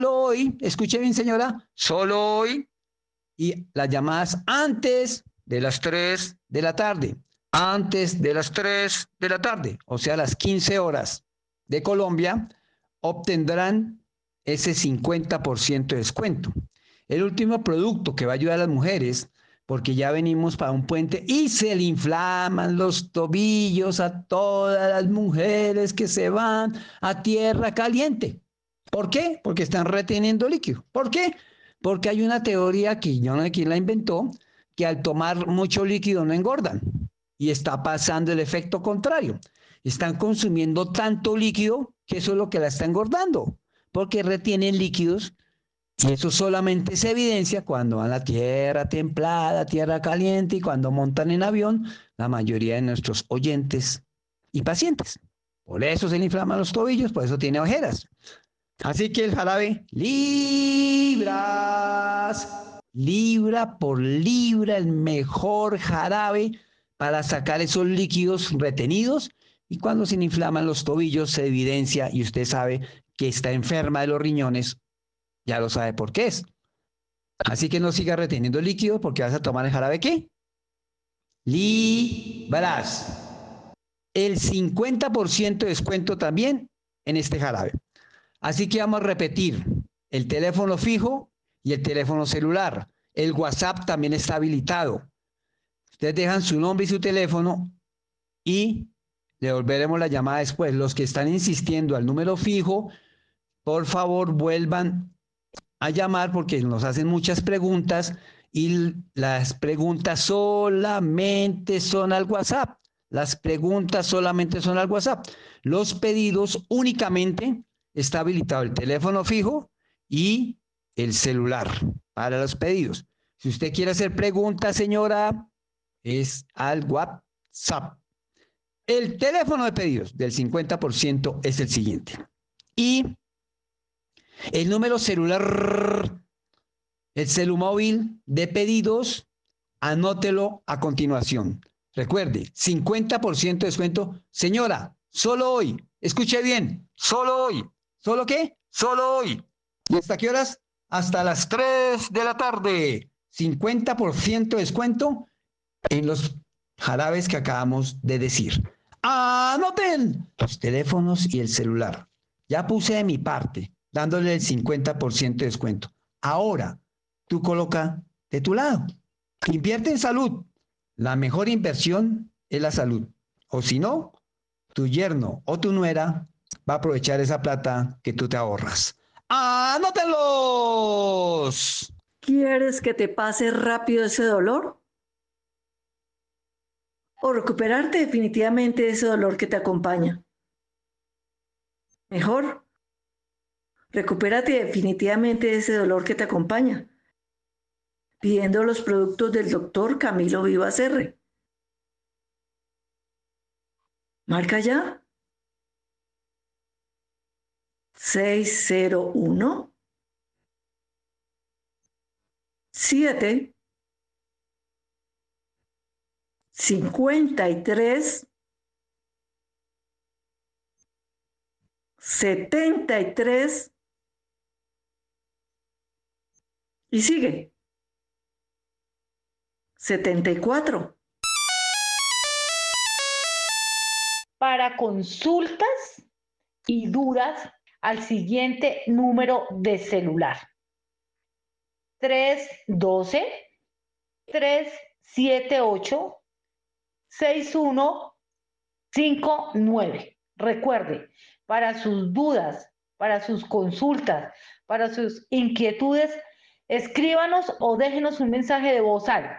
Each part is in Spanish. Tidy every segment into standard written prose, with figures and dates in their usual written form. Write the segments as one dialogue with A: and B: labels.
A: hoy, escuche bien señora, solo hoy, y las llamadas antes de las 3 de la tarde, antes de las 3 de la tarde, o sea, las 15 horas de Colombia, obtendrán ese 50% de descuento. El último producto que va a ayudar a las mujeres, porque ya venimos para un puente y se le inflaman los tobillos a todas las mujeres que se van a tierra caliente. ¿Por qué? Porque están reteniendo líquido. ¿Por qué? Porque hay una teoría que yo no sé quién la inventó, que al tomar mucho líquido no engordan. Y está pasando el efecto contrario. Están consumiendo tanto líquido que eso es lo que la está engordando, porque retienen líquidos y eso solamente se evidencia cuando van a tierra templada, tierra caliente y cuando montan en avión la mayoría de nuestros oyentes y pacientes. Por eso se le inflaman los tobillos, por eso tiene ojeras. Así que el jarabe, libras, libra por libra, el mejor jarabe para sacar esos líquidos retenidos. Y cuando se le inflaman los tobillos se evidencia y usted sabe que está enferma de los riñones, ya lo sabe por qué es. Así que no siga reteniendo líquido porque vas a tomar el jarabe ¿qué? Libras. El 50% de descuento también en este jarabe. Así que vamos a repetir el teléfono fijo y el teléfono celular. El WhatsApp también está habilitado. Ustedes dejan su nombre y su teléfono y le volveremos la llamada después. Los que están insistiendo al número fijo, por favor vuelvan a llamar porque nos hacen muchas preguntas y las preguntas solamente son al WhatsApp. Las preguntas solamente son al WhatsApp. Los pedidos únicamente está habilitado el teléfono fijo y el celular para los pedidos. Si usted quiere hacer preguntas, señora, es al WhatsApp. El teléfono de pedidos del 50% es el siguiente. Y el número celular, el celumóvil de pedidos, anótelo a continuación. Recuerde, 50% de descuento. Señora, solo hoy. Escuche bien, solo hoy. ¿Solo qué? Solo hoy. ¿Y hasta qué horas? Hasta las 3 de la tarde. 50% de descuento en los jarabes que acabamos de decir. Anoten los teléfonos y el celular. Ya puse de mi parte, dándole el 50% de descuento. Ahora, tú coloca de tu lado. Invierte en salud. La mejor inversión es la salud. O si no, tu yerno o tu nuera va a aprovechar esa plata que tú te ahorras. ¡Anótenlos!
B: ¿Quieres que te pase rápido ese dolor? ¿O recuperarte definitivamente de ese dolor que te acompaña? Mejor, recupérate definitivamente de ese dolor que te acompaña, pidiendo los productos del doctor Camilo Vivas R. Marca ya. 601 7 53 73 y sigue. 74.
C: Para consultas y dudas al siguiente número de celular: 312-378-6159. Recuerde, para sus dudas, para sus consultas, para sus inquietudes, escríbanos o déjenos un mensaje de voz al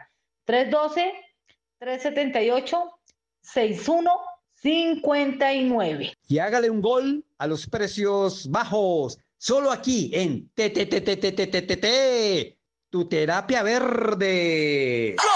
C: 312-378-6159.
A: Y hágale un gol a los precios bajos. Solo aquí en TTTTTTT, tu terapia verde.